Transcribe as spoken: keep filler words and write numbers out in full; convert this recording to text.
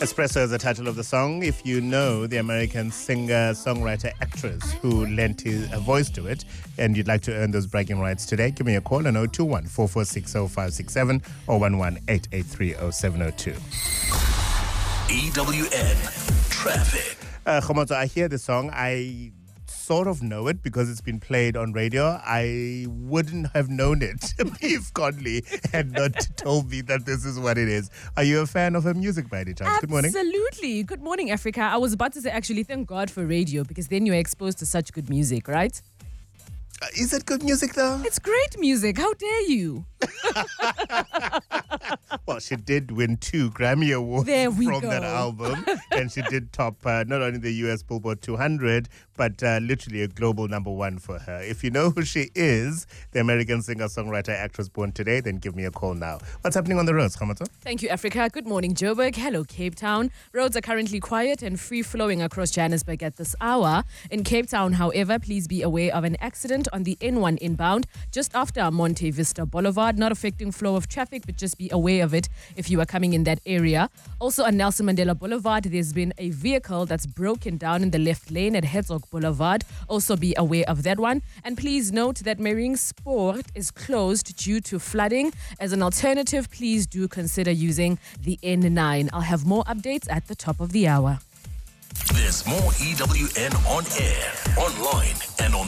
Espresso is the title of the song. If you know the American singer, songwriter, actress who lent his, a voice to it and you'd like to earn those bragging rights today, give me a call on zero two one, four four six, zero five six seven or one one eight eight three, zero seven zero two. E W N Traffic. Uh, Khomotso, I hear the song. I sort of know it because it's been played on radio. I wouldn't have known it if Conley had not told me that this is what it is. Are you a fan of her music by any chance? Good morning. Absolutely. Good morning, Africa. I was about to say, actually, thank God for radio because then you're exposed to such good music, right? Uh, is it good music though? It's great music. How dare you? Well, she did win two Grammy Awards There we from go. that album. And she did top uh, not only the U S Billboard two hundred, but uh, literally a global number one for her. If you know who she is, the American singer, songwriter, actress born today, then give me a call now. What's happening on the roads, Khomotso? Thank you, Africa. Good morning, Joburg. Hello, Cape Town. Roads are currently quiet and free-flowing across Johannesburg at this hour. In Cape Town, however, please be aware of an accident on the N one inbound just after Monte Vista Boulevard. Not affecting flow of traffic, but just be aware of it if you are coming in that area. Also on Nelson Mandela Boulevard, there's been a vehicle that's broken down in the left lane at Herzog Boulevard. Also be aware of that one. And please note that Marine Sport is closed due to flooding. As an alternative, please do consider using the N nine. I'll have more updates at the top of the hour. There's more E W N on air, online, and on